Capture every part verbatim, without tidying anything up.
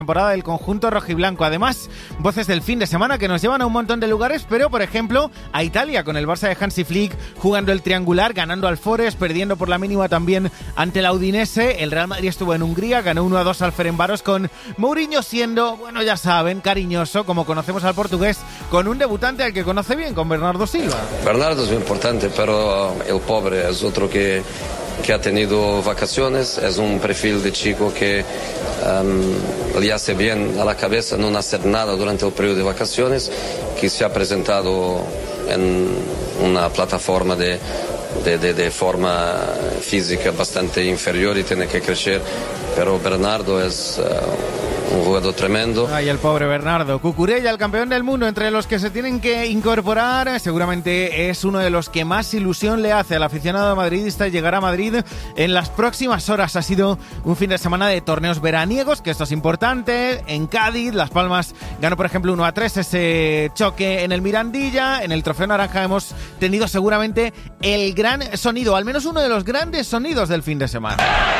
temporada del conjunto rojiblanco. Además, voces del fin de semana que nos llevan a un montón de lugares, pero por ejemplo a Italia, con el Barça de Hansi Flick jugando el triangular, ganando al Forest, perdiendo por la mínima también ante la Udinese. El Real Madrid estuvo en Hungría, ganó uno a dos al Ferencváros, con Mourinho siendo, bueno, ya saben, cariñoso, como conocemos al portugués, con un debutante al que conoce bien, con Bernardo Silva. Bernardo es muy importante, pero el pobre es otro que que ha tenido vacaciones, es un perfil de chico que um, le hace bien a la cabeza no hacer nada durante el periodo de vacaciones, que se ha presentado en una plataforma de, de, de, de forma física bastante inferior y tiene que crecer, pero Bernardo es uh, un jugador tremendo. Ay, el pobre Bernardo. Cucurella, el campeón del mundo, entre los que se tienen que incorporar, seguramente es uno de los que más ilusión le hace al aficionado madridista llegar a Madrid en las próximas horas. Ha sido un fin de semana de torneos veraniegos, que esto es importante. En Cádiz, Las Palmas ganó, por ejemplo, uno a tres ese choque en el Mirandilla. En el Trofeo Naranja hemos tenido seguramente el gran sonido, al menos uno de los grandes sonidos del fin de semana.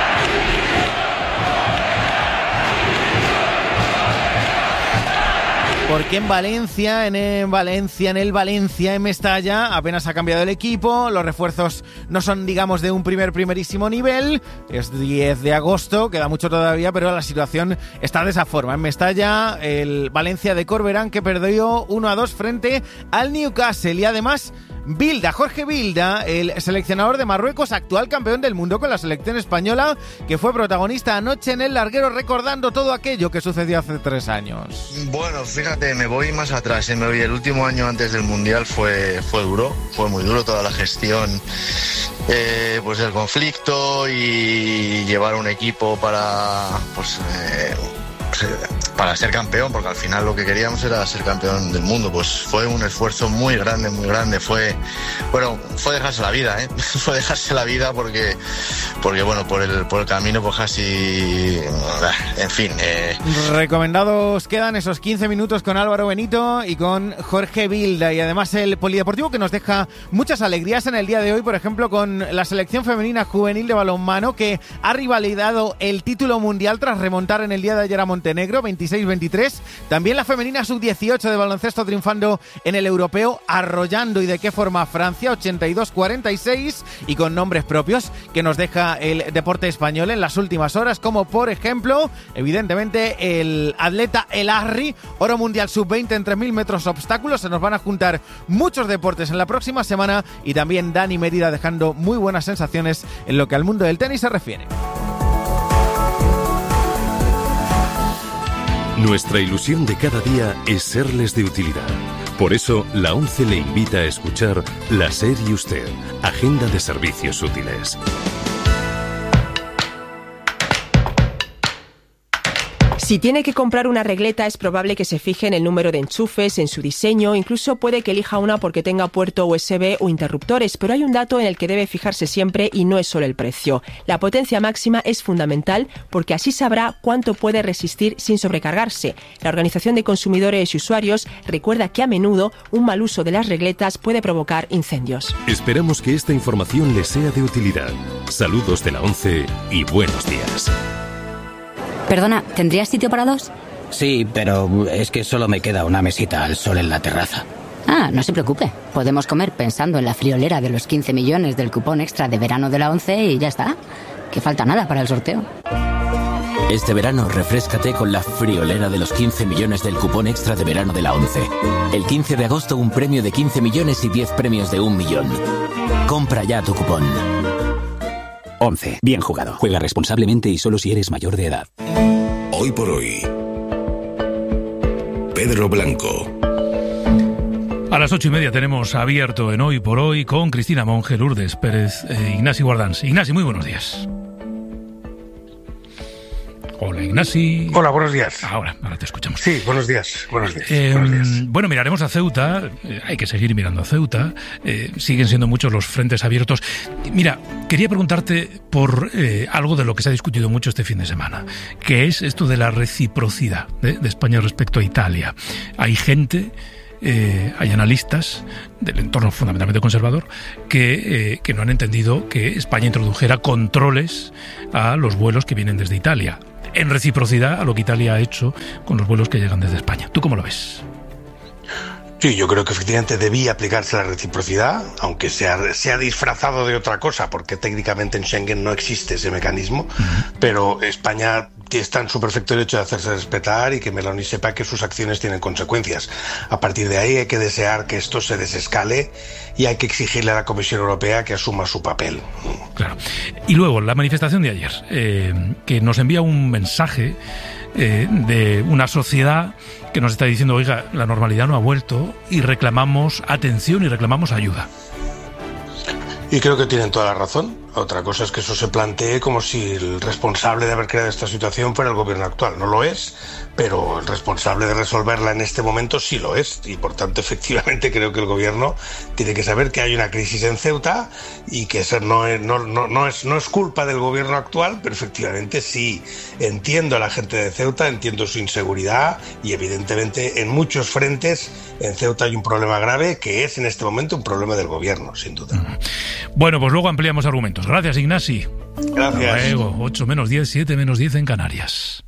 Porque en Valencia, en, en Valencia, en el Valencia, en Mestalla, apenas ha cambiado el equipo, los refuerzos no son, digamos, de un primer, primerísimo nivel, es diez de agosto, queda mucho todavía, pero la situación está de esa forma. En Mestalla, el Valencia de Corberán, que perdió uno a dos frente al Newcastle, y además Bilda, Jorge Bilda, el seleccionador de Marruecos, actual campeón del mundo con la selección española, que fue protagonista anoche en el larguero recordando todo aquello que sucedió hace tres años. Bueno, fíjate, me voy más atrás, ¿eh? me voy. El último año antes del Mundial fue, fue duro, fue muy duro toda la gestión, eh, pues el conflicto y llevar un equipo para, pues, eh, para ser campeón, porque al final lo que queríamos era ser campeón del mundo. Pues fue un esfuerzo muy grande, muy grande. Fue, bueno, fue dejarse la vida, ¿eh? Fue dejarse la vida porque, porque bueno, por el, por el camino, pues casi, en fin. Eh. Recomendados quedan esos quince minutos con Álvaro Benito y con Jorge Bilda, y además el polideportivo que nos deja muchas alegrías en el día de hoy, por ejemplo, con la selección femenina juvenil de balonmano, que ha rivalidado el título mundial tras remontar en el día de ayer a Montenegro, veintiséis veintitrés. También la femenina sub dieciocho de baloncesto triunfando en el europeo, arrollando y de qué forma a Francia, ochenta y dos cuarenta y seis, y con nombres propios que nos deja el deporte español en las últimas horas, como por ejemplo, evidentemente, el atleta El Arri, oro mundial sub veinte en tres mil metros obstáculos. Se nos van a juntar muchos deportes en la próxima semana, y también Dani Mérida dejando muy buenas sensaciones en lo que al mundo del tenis se refiere. Nuestra ilusión de cada día es serles de utilidad. Por eso, la ONCE le invita a escuchar La SER y Usted, Agenda de Servicios Útiles. Si tiene que comprar una regleta, es probable que se fije en el número de enchufes, en su diseño, incluso puede que elija una porque tenga puerto U S B o interruptores, pero hay un dato en el que debe fijarse siempre y no es solo el precio. La potencia máxima es fundamental porque así sabrá cuánto puede resistir sin sobrecargarse. La Organización de Consumidores y Usuarios recuerda que a menudo un mal uso de las regletas puede provocar incendios. Esperamos que esta información les sea de utilidad. Saludos de la ONCE y buenos días. Perdona, ¿tendrías sitio para dos? Sí, pero es que solo me queda una mesita al sol en la terraza. Ah, no se preocupe. Podemos comer pensando en la friolera de los quince millones del cupón extra de verano de la ONCE y ya está. Que falta nada para el sorteo. Este verano refréscate con la friolera de los quince millones del cupón extra de verano de la ONCE. El quince de agosto un premio de quince millones y diez premios de un millón. Compra ya tu cupón. ONCE. Bien jugado. Juega responsablemente y solo si eres mayor de edad. Hoy por hoy, Pedro Blanco. A las ocho y media tenemos abierto en Hoy por Hoy con Cristina Monge, Lourdes Pérez e Ignasi Guardans. Ignasi, muy buenos días. Hola, Ignasi. Hola, buenos días. Ahora, ahora te escuchamos. Sí, buenos días, buenos días. Eh, buenos días. Bueno, miraremos a Ceuta, eh, hay que seguir mirando a Ceuta, eh, siguen siendo muchos los frentes abiertos. Mira, quería preguntarte por eh, algo de lo que se ha discutido mucho este fin de semana, que es esto de la reciprocidad de, de España respecto a Italia. Hay gente... Eh, hay analistas del entorno fundamentalmente conservador que, eh, que no han entendido que España introdujera controles a los vuelos que vienen desde Italia. en reciprocidad a lo que Italia ha hecho con los vuelos que llegan desde España. ¿Tú cómo lo ves? Sí, yo creo que efectivamente debía aplicarse la reciprocidad, aunque sea, sea disfrazado de otra cosa, porque técnicamente en Schengen no existe ese mecanismo, uh-huh. pero España está en su perfecto derecho de hacerse respetar y que Meloni sepa que sus acciones tienen consecuencias. A partir de ahí hay que desear que esto se desescale y hay que exigirle a la Comisión Europea que asuma su papel. Claro. Y luego, la manifestación de ayer, eh, que nos envía un mensaje eh, de una sociedad que nos está diciendo, oiga, la normalidad no ha vuelto y reclamamos atención y reclamamos ayuda. Y creo que tienen toda la razón. Otra cosa es que eso se plantee como si el responsable de haber creado esta situación fuera el gobierno actual. No lo es, pero el responsable de resolverla en este momento sí lo es. Y por tanto, efectivamente, creo que el gobierno tiene que saber que hay una crisis en Ceuta y que eso no es, no, no, no es, no es culpa del gobierno actual, pero efectivamente sí entiendo a la gente de Ceuta, entiendo su inseguridad y evidentemente en muchos frentes en Ceuta hay un problema grave que es en este momento un problema del gobierno, sin duda. Bueno, pues luego ampliamos argumentos. Gracias, Ignasi. Gracias. Luego, ocho menos diez, siete menos diez en Canarias.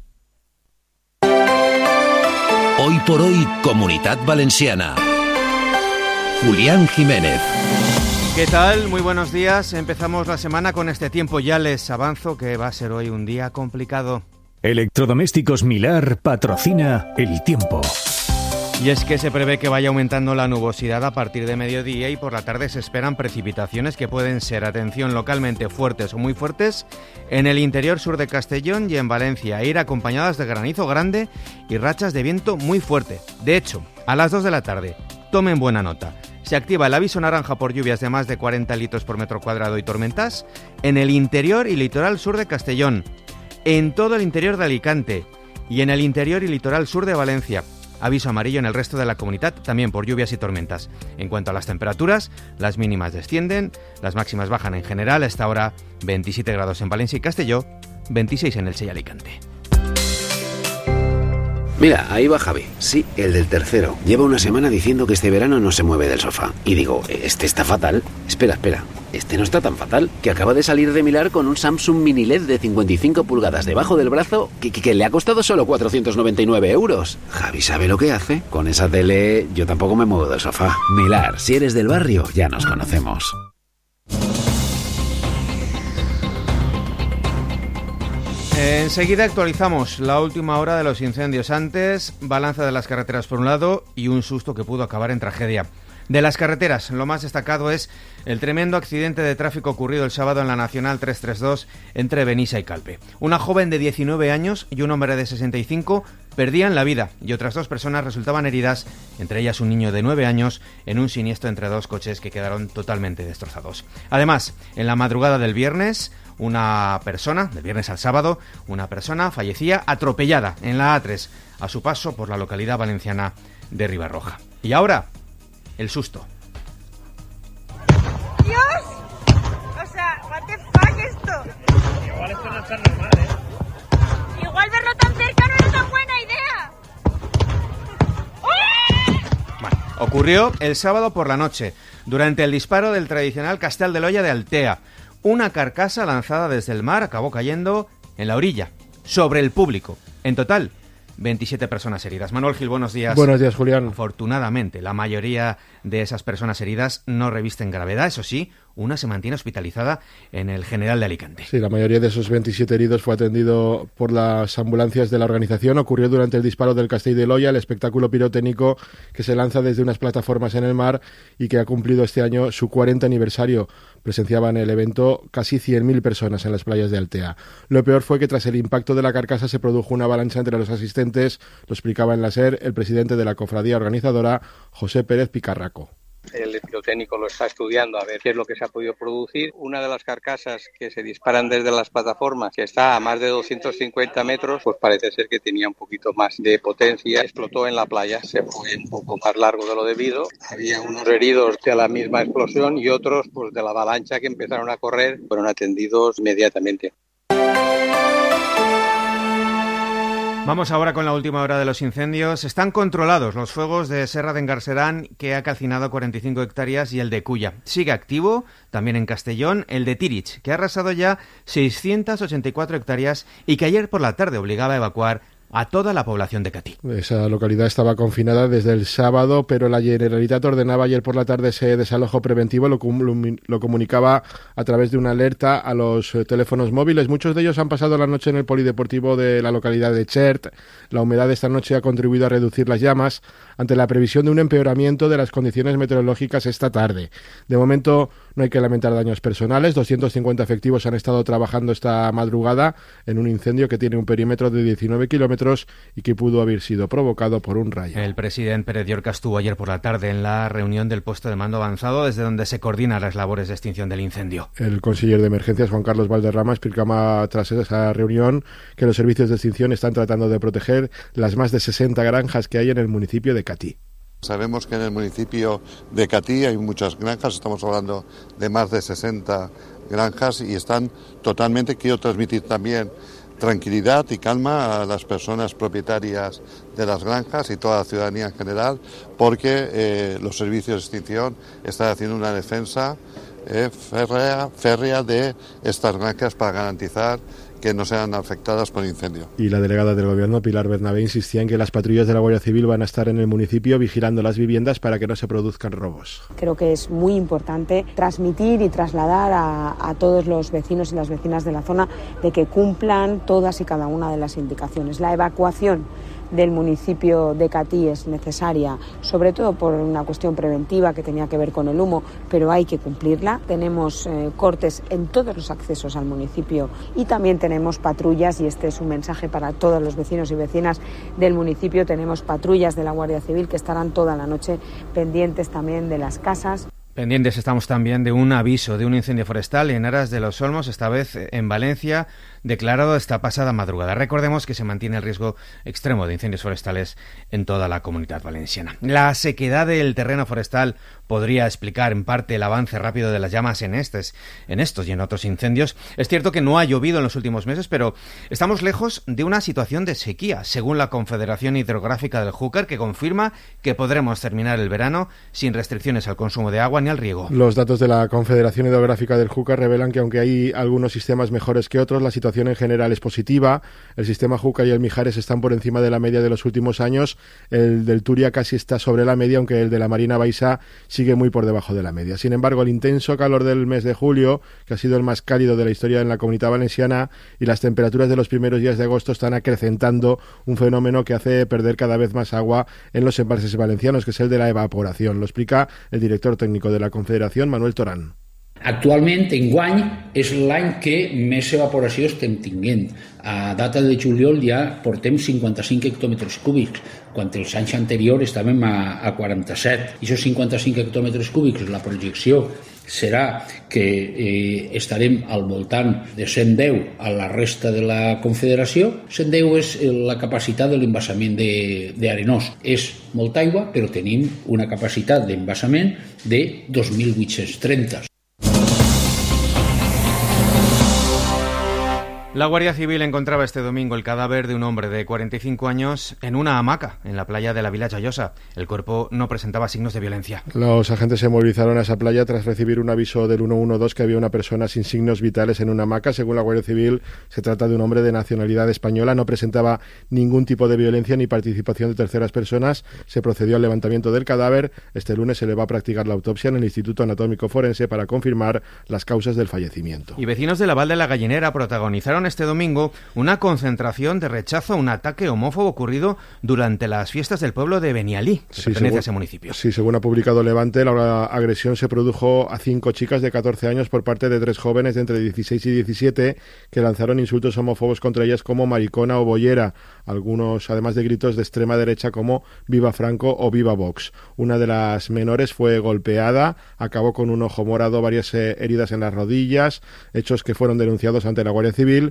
Hoy por hoy, Comunitat Valenciana. Julián Jiménez. ¿Qué tal? Muy buenos días. Empezamos la semana con este tiempo. Ya les avanzo que va a ser hoy un día complicado. Electrodomésticos Milar patrocina el tiempo. Y es que se prevé que vaya aumentando la nubosidad a partir de mediodía y por la tarde se esperan precipitaciones que pueden ser, atención, localmente fuertes o muy fuertes en el interior sur de Castellón y en Valencia, e ir acompañadas de granizo grande y rachas de viento muy fuerte. De hecho, a las dos de la tarde, tomen buena nota, se activa el aviso naranja por lluvias de más de cuarenta litros por metro cuadrado y tormentas en el interior y litoral sur de Castellón, en todo el interior de Alicante y en el interior y litoral sur de Valencia. Aviso amarillo en el resto de la comunidad, también por lluvias y tormentas. En cuanto a las temperaturas, las mínimas descienden, las máximas bajan en general, a esta hora veintisiete grados en Valencia y Castelló, veintiséis en Elche y Alicante. Mira, ahí va Javi, sí, el del tercero. Lleva una semana diciendo que este verano no se mueve del sofá. Y digo, este está fatal. Espera, espera, este no está tan fatal. Que acaba de salir de Milar con un Samsung Mini L E D de cincuenta y cinco pulgadas debajo del brazo que, que, que le ha costado solo cuatrocientos noventa y nueve euros. Javi sabe lo que hace. Con esa tele yo tampoco me muevo del sofá. Milar, si eres del barrio, ya nos conocemos. Enseguida actualizamos la última hora de los incendios. Antes, balanza de las carreteras por un lado y un susto que pudo acabar en tragedia. De las carreteras, lo más destacado es el tremendo accidente de tráfico ocurrido el sábado en la Nacional trescientos treinta y dos entre Benissa y Calpe. Una joven de diecinueve años y un hombre de sesenta y cinco perdían la vida y otras dos personas resultaban heridas, entre ellas un niño de nueve años, en un siniestro entre dos coches que quedaron totalmente destrozados. Además, en la madrugada del viernes, una persona, del viernes al sábado, una persona fallecía atropellada en la A tres a su paso por la localidad valenciana de Ribarroja. Y ahora, el susto. ¡Dios! O sea, what the fuck esto. Igual esto no está normal, ¿eh? Igual verlo tan cerca no era tan buena idea. Bueno, ocurrió el sábado por la noche, durante el disparo del tradicional Castel de Loya de Altea. Una carcasa lanzada desde el mar acabó cayendo en la orilla, sobre el público. En total, veintisiete personas heridas. Manuel Gil, buenos días. Buenos días, Julián. Afortunadamente, la mayoría de esas personas heridas no revisten gravedad. Eso sí, una se mantiene hospitalizada en el General de Alicante. Sí, la mayoría de esos veintisiete heridos fue atendido por las ambulancias de la organización. Ocurrió durante el disparo del Castell de Loya, el espectáculo pirotécnico que se lanza desde unas plataformas en el mar y que ha cumplido este año su cuarenta aniversario. Presenciaban el evento casi cien mil personas en las playas de Altea. Lo peor fue que tras el impacto de la carcasa se produjo una avalancha entre los asistentes, lo explicaba en la SER el presidente de la cofradía organizadora, José Pérez Picarraco. El pirotécnico lo está estudiando a ver qué es lo que se ha podido producir. Una de las carcasas que se disparan desde las plataformas, que está a más de doscientos cincuenta metros, pues parece ser que tenía un poquito más de potencia. Explotó en la playa, se fue un poco más largo de lo debido. Había unos heridos de la misma explosión y otros pues de la avalancha que empezaron a correr, fueron atendidos inmediatamente. Vamos ahora con la última hora de los incendios. Están controlados los fuegos de Serra de Engarserán, que ha calcinado cuarenta y cinco hectáreas, y el de Culla. Sigue activo, también en Castellón, el de Tirich, que ha arrasado ya seiscientas ochenta y cuatro hectáreas y que ayer por la tarde obligaba a evacuar a toda la población de Catí. Esa localidad estaba confinada desde el sábado, pero la Generalitat ordenaba ayer por la tarde ese desalojo preventivo, lo, com- lo comunicaba a través de una alerta a los eh, teléfonos móviles. Muchos de ellos han pasado la noche en el polideportivo de la localidad de Chert. La humedad de esta noche ha contribuido a reducir las llamas ante la previsión de un empeoramiento de las condiciones meteorológicas esta tarde. De momento no hay que lamentar daños personales. doscientos cincuenta efectivos han estado trabajando esta madrugada en un incendio que tiene un perímetro de diecinueve kilómetros y que pudo haber sido provocado por un rayo. El presidente Pérez Llorca estuvo ayer por la tarde en la reunión del puesto de mando avanzado, desde donde se coordinan las labores de extinción del incendio. El conseller de Emergencias, Juan Carlos Valderrama, explicaba tras esa reunión que los servicios de extinción están tratando de proteger las más de sesenta granjas que hay en el municipio de Catí. Sabemos que en el municipio de Catí hay muchas granjas, estamos hablando de más de sesenta granjas y están totalmente, quiero transmitir también tranquilidad y calma a las personas propietarias de las granjas y toda la ciudadanía en general, porque eh, los servicios de extinción están haciendo una defensa eh, férrea, férrea de estas granjas para garantizar que no sean afectadas por incendio. Y la delegada del Gobierno, Pilar Bernabé, insistía en que las patrullas de la Guardia Civil van a estar en el municipio vigilando las viviendas para que no se produzcan robos. Creo que es muy importante transmitir y trasladar a, a todos los vecinos y las vecinas de la zona de que cumplan todas y cada una de las indicaciones. La evacuación del municipio de Catí es necesaria, sobre todo por una cuestión preventiva que tenía que ver con el humo, pero hay que cumplirla. Tenemos eh, cortes en todos los accesos al municipio y también tenemos patrullas, y este es un mensaje para todos los vecinos y vecinas del municipio. Tenemos patrullas de la Guardia Civil que estarán toda la noche pendientes también de las casas. Pendientes estamos también de un aviso de un incendio forestal en Aras de los Olmos, esta vez en Valencia, declarado esta pasada madrugada. Recordemos que se mantiene el riesgo extremo de incendios forestales en toda la Comunidad Valenciana. La sequedad del terreno forestal podría explicar en parte el avance rápido de las llamas en estos, en estos y en otros incendios. Es cierto que no ha llovido en los últimos meses, pero estamos lejos de una situación de sequía, según la Confederación Hidrográfica del Júcar, que confirma que podremos terminar el verano sin restricciones al consumo de agua ni al riego. Los datos de la Confederación Hidrográfica del Júcar revelan que aunque hay algunos sistemas mejores que otros, la situación en general es positiva. El sistema Júcar y el Mijares están por encima de la media de los últimos años. El del Turia casi está sobre la media, aunque el de la Marina Baixa sigue muy por debajo de la media. Sin embargo, el intenso calor del mes de julio, que ha sido el más cálido de la historia en la Comunidad Valenciana, y las temperaturas de los primeros días de agosto están acrecentando un fenómeno que hace perder cada vez más agua en los embalses valencianos, que es el de la evaporación. Lo explica el director técnico de la Confederación, Manuel Torán. Actualment, enguany, és l'any que més evaporació estem tinguent. A data de juliol ja portem cinquanta-cinc hectòmetres cúbics, quan els anys anteriors estàvem a, a quaranta-set. I aquests cinquanta-cinc hectòmetres cúbics, la projecció serà que eh, estarem al voltant de cent deu a la resta de la Confederació. cent deu és la capacitat de l'embassament d'Arenós. És molta aigua, però tenim una capacitat d'embassament de dos mil vuit-cents trenta. La Guardia Civil encontraba este domingo el cadáver de un hombre de cuarenta y cinco años en una hamaca en la playa de la Vila Joiosa. El cuerpo no presentaba signos de violencia. Los agentes se movilizaron a esa playa tras recibir un aviso del ciento doce que había una persona sin signos vitales en una hamaca. Según la Guardia Civil, se trata de un hombre de nacionalidad española. No presentaba ningún tipo de violencia ni participación de terceras personas. Se procedió al levantamiento del cadáver. Este lunes se le va a practicar la autopsia en el Instituto Anatómico Forense para confirmar las causas del fallecimiento. Y vecinos de la Val de la Gallinera protagonizaron este domingo una concentración de rechazo a un ataque homófobo ocurrido durante las fiestas del pueblo de Benialí, que sí, pertenece según, a ese municipio. Sí, según ha publicado Levante, la agresión se produjo a cinco chicas de catorce años por parte de tres jóvenes de entre dieciséis y diecisiete que lanzaron insultos homófobos contra ellas como maricona o boyera, algunos además de gritos de extrema derecha como viva Franco o viva Vox. Una de las menores fue golpeada, acabó con un ojo morado, varias eh, heridas en las rodillas, hechos que fueron denunciados ante la Guardia Civil.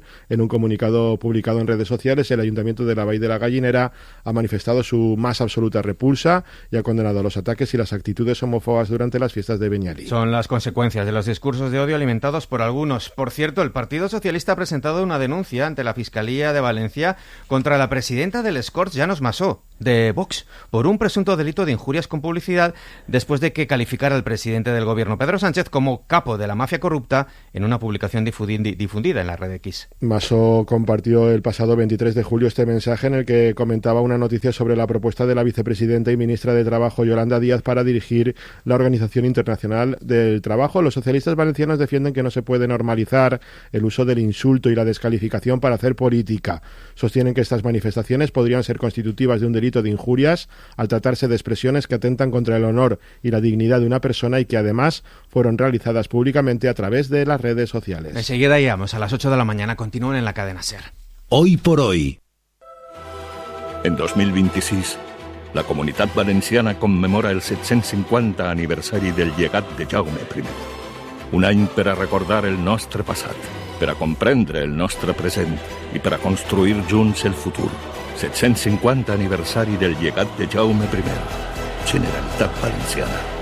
Federación. En un comunicado publicado en redes sociales, el Ayuntamiento de la Vall de la Gallinera ha manifestado su más absoluta repulsa y ha condenado los ataques y las actitudes homófobas durante las fiestas de Beñalí. Son las consecuencias de los discursos de odio alimentados por algunos. Por cierto, el Partido Socialista ha presentado una denuncia ante la Fiscalía de Valencia contra la presidenta del Escorts, Llanos Masó, de Vox, por un presunto delito de injurias con publicidad después de que calificara al presidente del gobierno, Pedro Sánchez, como capo de la mafia corrupta en una publicación difundida en la red X. Masó compartió el pasado veintitrés de julio este mensaje en el que comentaba una noticia sobre la propuesta de la vicepresidenta y ministra de Trabajo, Yolanda Díaz, para dirigir la Organización Internacional del Trabajo. Los socialistas valencianos defienden que no se puede normalizar el uso del insulto y la descalificación para hacer política. Sostienen que estas manifestaciones podrían ser constitutivas de un delito de injurias al tratarse de expresiones que atentan contra el honor y la dignidad de una persona y que además fueron realizadas públicamente a través de las redes sociales. Enseguida llegamos a las ocho de la mañana. Continúen en la cadena SER. Hoy por hoy. En dos mil vint-i-sis, la Comunitat Valenciana commemora el set-cents cinquanta aniversari del llegat de Jaume primer. Un any per a recordar el nostre passat, per a comprendre el nostre present i per a construir junts el futur. set-cents cinquanta aniversari del llegat de Jaume primer. Generalitat Valenciana.